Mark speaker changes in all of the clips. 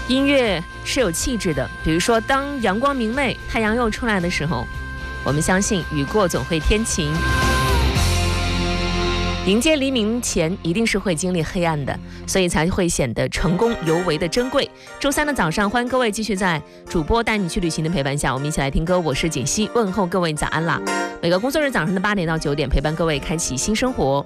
Speaker 1: 音乐是有气质的，比如说当阳光明媚，太阳又出来的时候，我们相信雨过总会天晴。迎接黎明前一定是会经历黑暗的，所以才会显得成功尤为的珍贵。周三的早上，欢迎各位继续在主播带你去旅行的陪伴下，我们一起来听歌。我是锦溪，问候各位早安啦！每个工作日早上的8点到9点，陪伴各位开启新生活。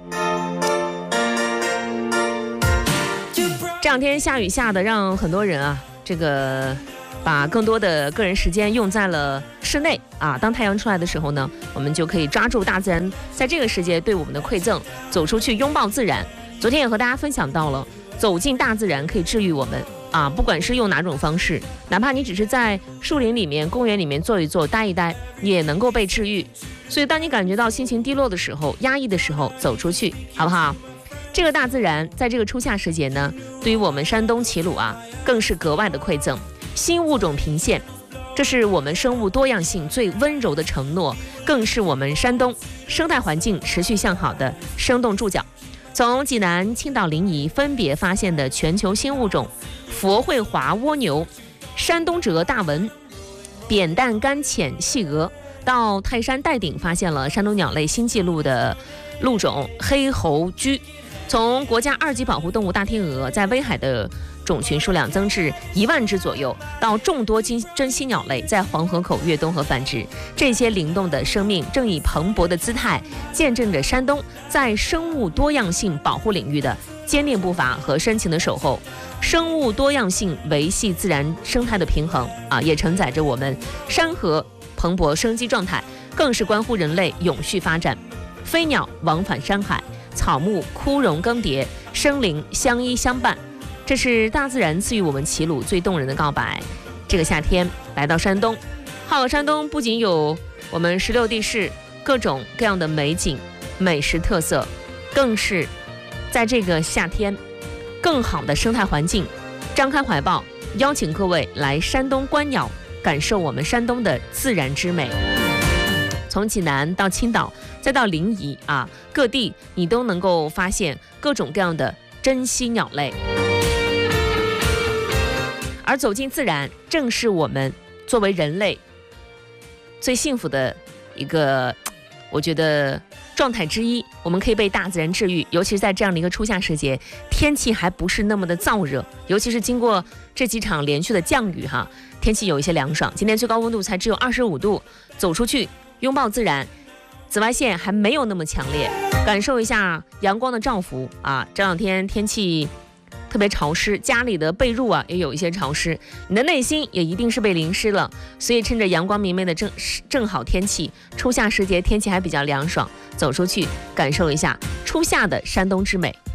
Speaker 1: 这两天下雨下的让很多人把更多的个人时间用在了室内啊。当太阳出来的时候呢，我们就可以抓住大自然在这个世界对我们的馈赠，走出去拥抱自然。昨天也和大家分享到了，走进大自然可以治愈我们啊，不管是用哪种方式，哪怕你只是在树林里面、公园里面坐一坐、待一待，也能够被治愈。所以当你感觉到心情低落的时候、压抑的时候，走出去，好不好？这个大自然在这个初夏时节呢，对于我们山东齐鲁啊，更是格外的馈赠。新物种频现，这是我们生物多样性最温柔的承诺，更是我们山东生态环境持续向好的生动注脚。从济南、青岛、临沂分别发现的全球新物种佛会华蜗牛、山东折大蚊、扁担干浅细鹅，到泰山岱顶发现了山东鸟类新纪录的鹿种黑喉居。从国家2级保护动物大天鹅在威海的种群数量增至1万只左右，到众多珍稀鸟类在黄河口越冬河繁殖，这些灵动的生命正以蓬勃的姿态见证着山东在生物多样性保护领域的坚定步伐和深情的守候。生物多样性维系自然生态的平衡啊，也承载着我们山河蓬勃生机状态，更是关乎人类永续发展。飞鸟往返山海，草木枯荣更迭，生灵相依相伴，这是大自然赐予我们齐鲁最动人的告白。这个夏天来到山东，好山东不仅有我们16地市各种各样的美景美食特色，更是在这个夏天更好的生态环境，张开怀抱邀请各位来山东观鸟，感受我们山东的自然之美。从济南到青岛再到临沂啊，各地你都能够发现各种各样的珍稀鸟类。而走进自然，正是我们作为人类最幸福的一个，我觉得状态之一。我们可以被大自然治愈，尤其是在这样的一个初夏时节，天气还不是那么的燥热，尤其是经过这几场连续的降雨哈，天气有一些凉爽。今天最高温度才只有25度，走出去拥抱自然，紫外线还没有那么强烈，感受一下阳光的照拂啊。这两天天气特别潮湿，家里的被褥啊也有一些潮湿，你的内心也一定是被淋湿了。所以趁着阳光明媚的正好天气，初夏时节天气还比较凉爽，走出去感受一下初夏的山东之美。